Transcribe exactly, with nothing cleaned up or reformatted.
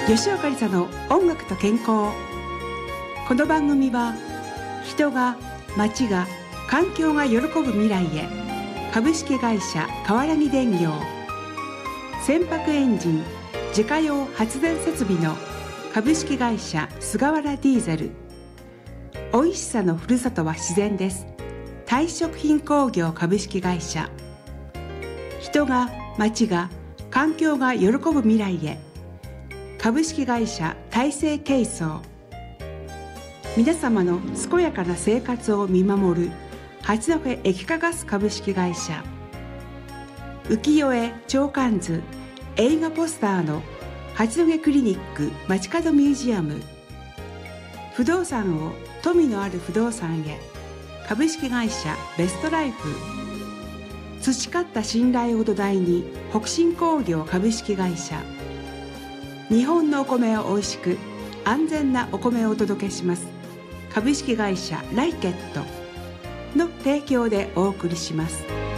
吉岡里紗の音楽と健康。この番組は人が街が環境が喜ぶ未来へ、株式会社川原木電業、船舶エンジン自家用発電設備の株式会社菅原ディーゼル、おいしさのふるさとは自然ですタイ食品工業株式会社、人が街が環境が喜ぶ未来へ、株式会社大成軽装、皆様の健やかな生活を見守る八戸液化ガス株式会社、浮世絵鳥観図映画ポスターの八戸クリニック街角ミュージアム、不動産を富のある不動産へ、株式会社ベストライフ、培った信頼を土台に北進工業株式会社、日本のお米をおいしく安全なお米をお届けします株式会社ライケットの提供でお送りします。